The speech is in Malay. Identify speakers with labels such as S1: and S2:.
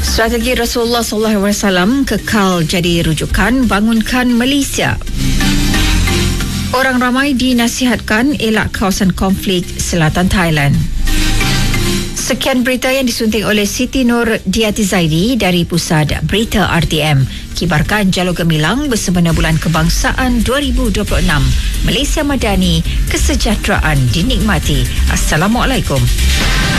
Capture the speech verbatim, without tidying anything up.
S1: Strategi Rasulullah sallallahu alaihi wasallam kekal jadi rujukan bangunkan Malaysia. Orang ramai dinasihatkan elak kawasan konflik selatan Thailand. Sekian berita yang disunting oleh Siti Nur Diati Zaidi dari Pusat Berita R T M. Kibarkan Jalur Gemilang bersempena Bulan Kebangsaan dua ribu dua puluh enam. Malaysia Madani, kesejahteraan dinikmati. Assalamualaikum.